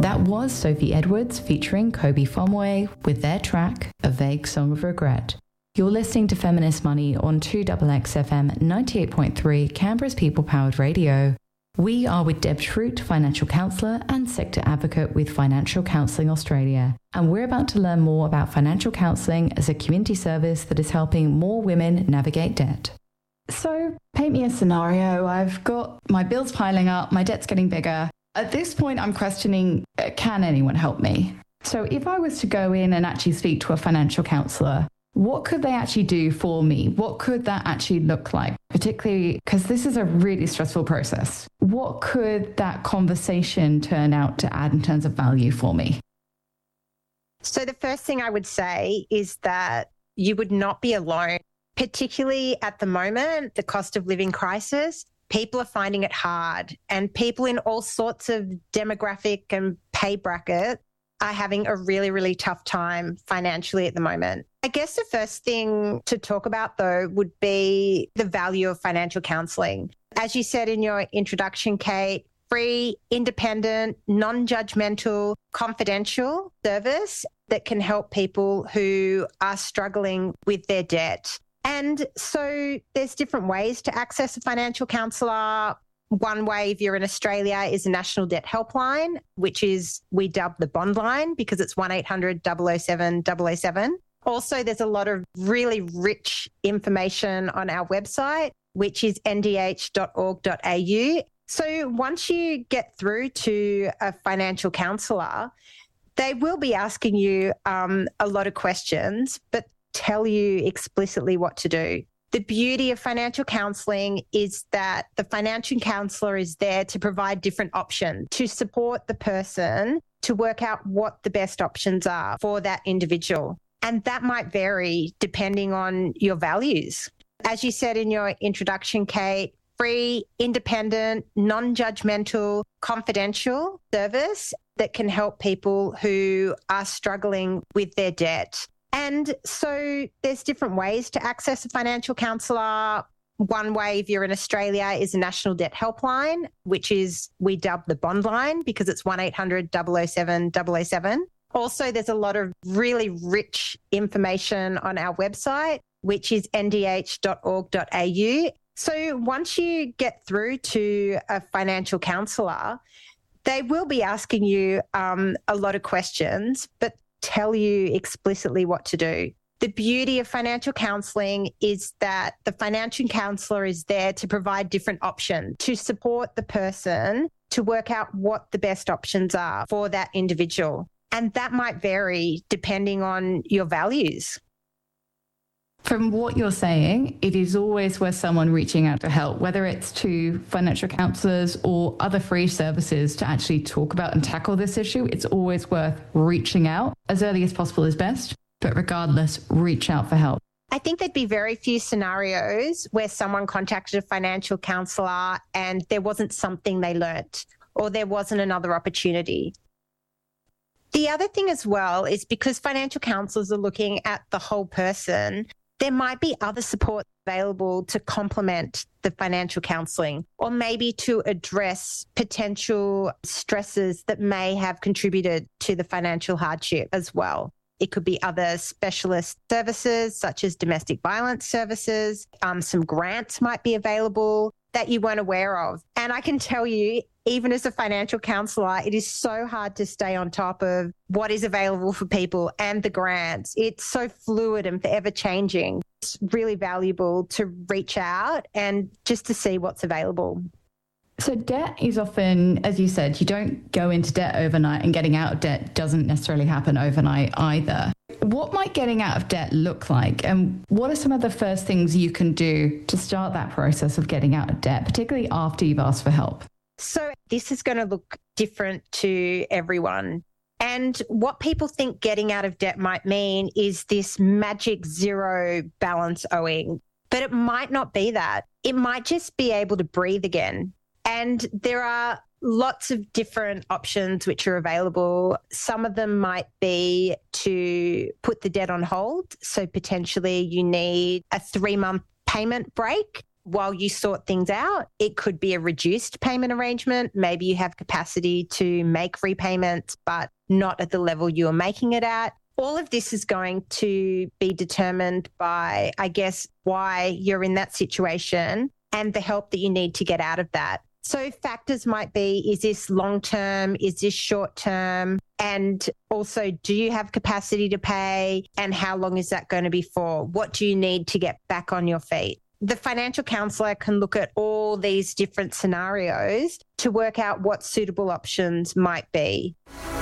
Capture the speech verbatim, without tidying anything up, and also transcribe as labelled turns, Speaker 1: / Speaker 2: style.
Speaker 1: That was Sophie Edwards featuring Kobe Fomway with their track, A Vague Song of Regret. You're listening to Feminist Money on two X X F M ninety-eight point three, Canberra's people-powered radio. We are with Deb Shroot, financial counsellor and sector advocate with Financial Counselling Australia. And we're about to learn more about financial counselling as a community service that is helping more women navigate debt. So, paint me a scenario. I've got my bills piling up, my debt's getting bigger. At this point, I'm questioning, uh, can anyone help me? So if I was to go in and actually speak to a financial counsellor, what could they actually do for me? What could that actually look like? Particularly because this is a really stressful process. What could that conversation turn out to add in terms of value for me?
Speaker 2: So the first thing I would say is that you would not be alone, particularly at the moment, the cost of living crisis. People are finding it hard, and people in all sorts of demographic and pay brackets are having a really, really tough time financially at the moment. I guess the first thing to talk about, though, would be the value of financial counselling. As you said in your introduction, Kate, free, independent, non-judgmental, confidential service that can help people who are struggling with their debt. And so there's different ways to access a financial counsellor. One way, if you're in Australia, is the National Debt Helpline, which is, we dub the bond line because it's one eight hundred double oh seven double oh seven. Also, there's a lot of really rich information on our website, which is n d h dot org dot a u. So once you get through to a financial counsellor, they will be asking you um, a lot of questions, but tell you explicitly what to do. The beauty of financial counselling is that the financial counsellor is there to provide different options to support the person to work out what the best options are for that individual. And that might vary depending on your values. As you said in your introduction, Kate, free, independent, non-judgmental, confidential service that can help people who are struggling with their debt. And so there's different ways to access a financial counsellor. One way, if you're in Australia, is the National Debt Helpline, which is, we dub the bond line because it's one eight hundred double oh seven double oh seven. Also, there's a lot of really rich information on our website, which is n d h dot org dot a u. So once you get through to a financial counsellor, they will be asking you um, a lot of questions, but tell you explicitly what to do. The beauty of financial counselling is that the financial counsellor is there to provide different options to support the person to work out what the best options are for that individual. And that might vary depending on your values.
Speaker 1: From what you're saying, it is always worth someone reaching out to help, whether it's to financial counsellors or other free services to actually talk about and tackle this issue. It's always worth reaching out. As early as possible is best, but regardless, reach out for help.
Speaker 2: I think there'd be very few scenarios where someone contacted a financial counsellor and there wasn't something they learnt or there wasn't another opportunity. The other thing as well is because financial counsellors are looking at the whole person, there might be other support available to complement the financial counselling or maybe to address potential stresses that may have contributed to the financial hardship as well. It could be other specialist services such as domestic violence services. Um, some grants might be available that you weren't aware of. And I can tell you, even as a financial counsellor, it is so hard to stay on top of what is available for people and the grants. It's so fluid and forever changing. It's really valuable to reach out and just to see what's available.
Speaker 1: So debt is often, as you said, you don't go into debt overnight, and getting out of debt doesn't necessarily happen overnight either. What might getting out of debt look like, and what are some of the first things you can do to start that process of getting out of debt, particularly after you've asked for help?
Speaker 2: So this is going to look different to everyone. And what people think getting out of debt might mean is this magic zero balance owing. But it might not be that. It might just be able to breathe again. And there are lots of different options which are available. Some of them might be to put the debt on hold. So potentially you need a three-month payment break. while you sort things out. It could be a reduced payment arrangement. Maybe you have capacity to make repayments, but not at the level you're making it at. All of this is going to be determined by, I guess, why you're in that situation and the help that you need to get out of that. So factors might be, is this long-term? Is this short-term? And also, do you have capacity to pay? And how long is that going to be for? What do you need to get back on your feet? The financial counsellor can look at all these different scenarios to work out what suitable options might be.